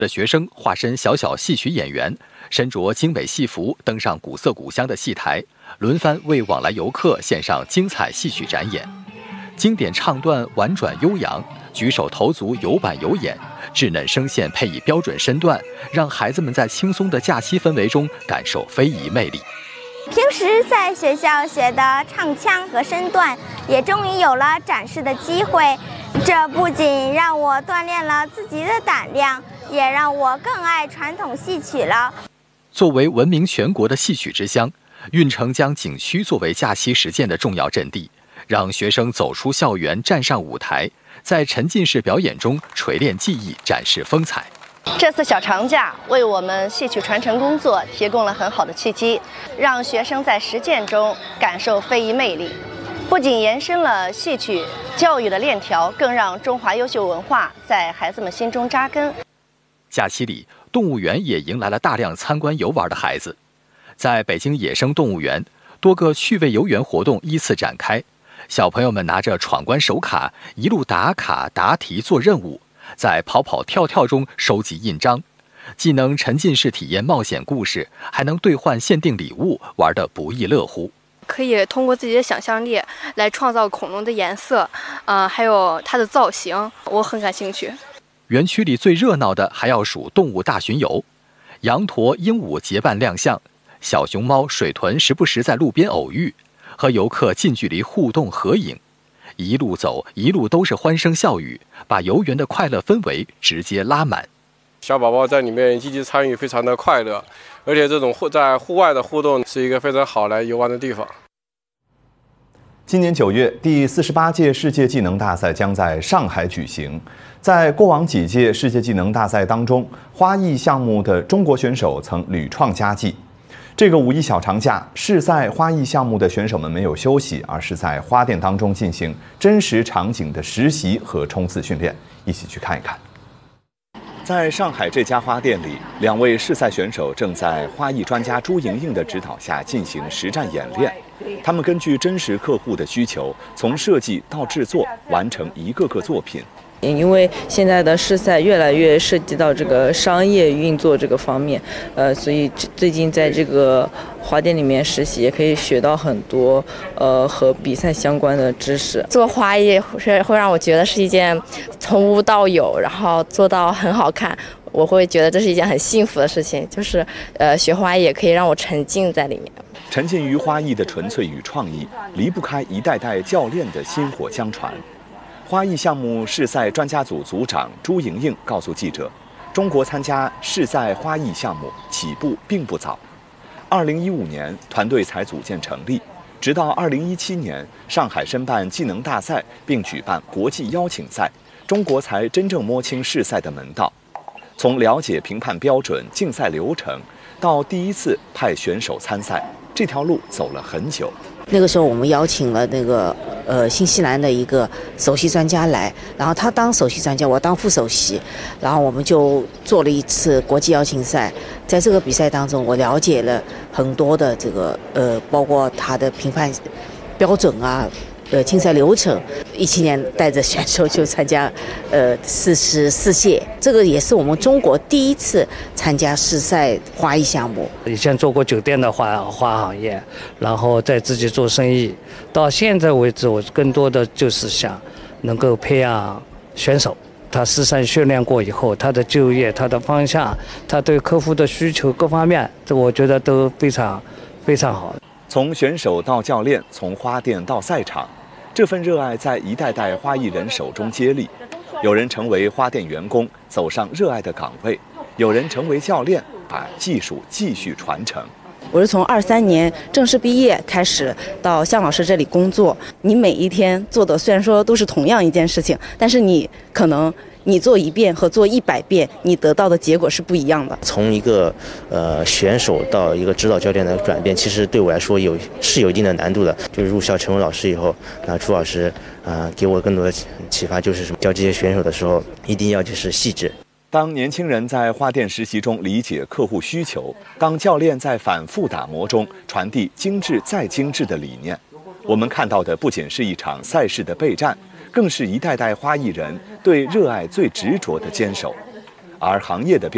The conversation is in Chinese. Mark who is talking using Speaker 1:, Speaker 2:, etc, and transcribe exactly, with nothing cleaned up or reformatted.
Speaker 1: 的学生化身小小戏曲演员，身着精美戏服，登上古色古香的戏台，轮番为往来游客献上精彩戏曲展演。经典唱段婉转悠扬，举手投足有板有眼，稚嫩声线配以标准身段，让孩子们在轻松的假期氛围中感受非遗魅力。
Speaker 2: 平时在学校学的唱腔和身段，也终于有了展示的机会。这不仅让我锻炼了自己的胆量，也让我更爱传统戏曲了。
Speaker 1: 作为闻名全国的戏曲之乡，运城将景区作为假期实践的重要阵地，让学生走出校园，站上舞台，在沉浸式表演中锤炼技艺，展示风采。
Speaker 3: 这次小长假为我们戏曲传承工作提供了很好的契机，让学生在实践中感受非遗魅力，不仅延伸了戏曲教育的链条，更让中华优秀文化在孩子们心中扎根。
Speaker 1: 假期里，动物园也迎来了大量参观游玩的孩子。在北京野生动物园，多个趣味游园活动依次展开，小朋友们拿着闯关手卡，一路打卡答题做任务，在跑跑跳跳中收集印章，既能沉浸式体验冒险故事，还能兑换限定礼物，玩得不亦乐乎。
Speaker 4: 可以通过自己的想象力来创造恐龙的颜色，呃，还有它的造型，我很感兴趣。
Speaker 1: 园区里最热闹的还要数动物大巡游，羊驼、鹦鹉结伴亮相，小熊猫、水豚时不时在路边偶遇，和游客近距离互动合影。一路走，一路都是欢声笑语，把游园的快乐氛围直接拉满。
Speaker 5: 小宝宝在里面积极参与，非常的快乐，而且这种在户外的互动是一个非常好来游玩的地方。
Speaker 6: 今年九月，第四十八届世界技能大赛将在上海举行。在过往几届世界技能大赛当中，花艺项目的中国选手曾屡创佳绩。这个五一小长假，试赛花艺项目的选手们没有休息，而是在花店当中进行真实场景的实习和冲刺训练。一起去看一看。在上海这家花店里，两位试赛选手正在花艺专家朱莹莹的指导下进行实战演练。他们根据真实客户的需求，从设计到制作，完成一个个作品。
Speaker 7: 因为现在的试赛越来越涉及到这个商业运作这个方面，呃，所以最近在这个花店里面实习，也可以学到很多呃和比赛相关的知识。
Speaker 8: 做花艺是会让我觉得是一件从无到有，然后做到很好看，我会觉得这是一件很幸福的事情。就是呃，学花艺也可以让我沉浸在里面。
Speaker 6: 沉浸于花艺的纯粹与创意，离不开一代代教练的薪火相传。花艺项目试赛专家组组长朱莹莹告诉记者，中国参加试赛花艺项目起步并不早。二零一五年，团队才组建成立，直到二零一七年，上海申办技能大赛并举办国际邀请赛，中国才真正摸清试赛的门道。从了解评判标准、竞赛流程，到第一次派选手参赛，这条路走了很久。
Speaker 9: 那个时候我们邀请了那个呃新西兰的一个首席专家来，然后他当首席专家，我当副首席，然后我们就做了一次国际邀请赛。在这个比赛当中，我了解了很多的这个呃，包括他的评判标准啊，呃竞赛流程。一七年带着选手就参加呃四十四届，这个也是我们中国第一次参加试赛花艺项目。
Speaker 10: 以前做过酒店的花花行业，然后再自己做生意，到现在为止，我更多的就是想能够培养选手。他试赛训练过以后，他的就业、他的方向、他对客户的需求各方面，这我觉得都非常非常好。
Speaker 6: 从选手到教练，从花店到赛场，这份热爱在一代代花艺人手中接力。有人成为花店员工，走上热爱的岗位；有人成为教练，把技术继续传承。
Speaker 7: 我是从二三年正式毕业开始到向老师这里工作，你每一天做的虽然说都是同样一件事情，但是你可能你做一遍和做一百遍，你得到的结果是不一样的。
Speaker 11: 从一个呃选手到一个指导教练的转变，其实对我来说有是有一定的难度的。就是入校成为老师以后，那朱老师啊、呃、给我更多的启发，就是什么教这些选手的时候，一定要就是细致。
Speaker 6: 当年轻人在花店实习中理解客户需求，当教练在反复打磨中传递精致再精致的理念，我们看到的不仅是一场赛事的备战，更是一代代花艺人对热爱最执着的坚守。而行业的标